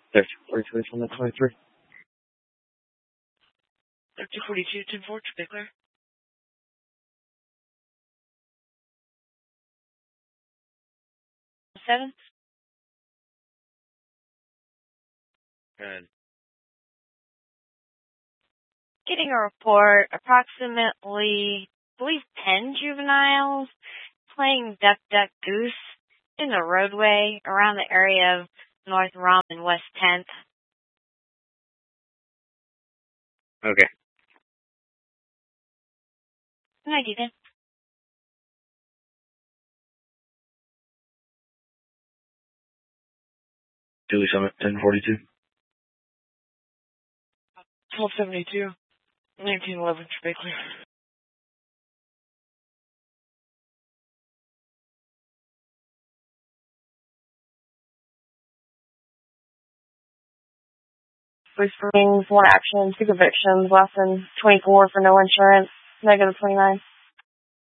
There's 42 from the 23. 3242, 10-4, to be clear. Seven. Good. Getting a report, approximately, I believe, 10 juveniles playing Duck, Duck, Goose in the roadway around the area of North Rom and West 10th. Okay. Can I do that? Julie Summit, 1042. 1272, 1911, to be clear. Police for 1 action, 2 convictions, less than 24 for no insurance, negative 29.